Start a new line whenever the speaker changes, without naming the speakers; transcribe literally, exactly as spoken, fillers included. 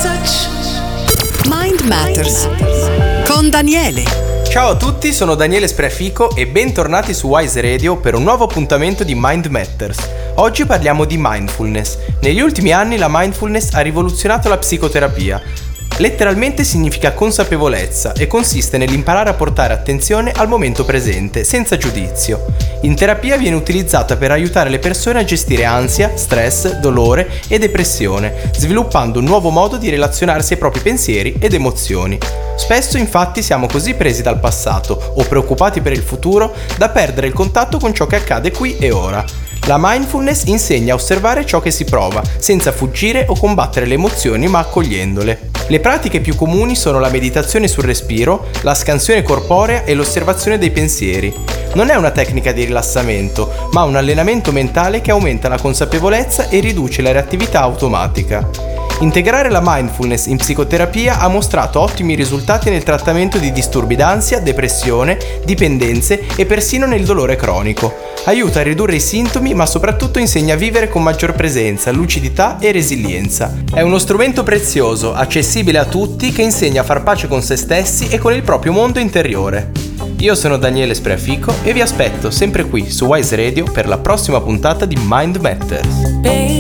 Mind Matters con Daniele.
Ciao a tutti, sono Daniele Spreafico e bentornati su Wise Radio per un nuovo appuntamento di Mind Matters. Oggi parliamo di mindfulness. Negli ultimi anni la mindfulness ha rivoluzionato la psicoterapia. Letteralmente significa consapevolezza e consiste nell'imparare a portare attenzione al momento presente, senza giudizio. In terapia viene utilizzata per aiutare le persone a gestire ansia, stress, dolore e depressione, sviluppando un nuovo modo di relazionarsi ai propri pensieri ed emozioni. Spesso infatti siamo così presi dal passato o preoccupati per il futuro da perdere il contatto con ciò che accade qui e ora. La mindfulness insegna a osservare ciò che si prova, senza fuggire o combattere le emozioni ma accogliendole. Le pratiche più comuni sono la meditazione sul respiro, la scansione corporea e l'osservazione dei pensieri. Non è una tecnica di rilassamento, ma un allenamento mentale che aumenta la consapevolezza e riduce la reattività automatica. Integrare la mindfulness in psicoterapia ha mostrato ottimi risultati nel trattamento di disturbi d'ansia, depressione, dipendenze e persino nel dolore cronico. Aiuta a ridurre i sintomi, ma soprattutto insegna a vivere con maggior presenza, lucidità e resilienza. È uno strumento prezioso, accessibile a tutti, che insegna a far pace con se stessi e con il proprio mondo interiore. Io sono Daniele Spreafico e vi aspetto sempre qui su Wise Radio per la prossima puntata di Mind Matters.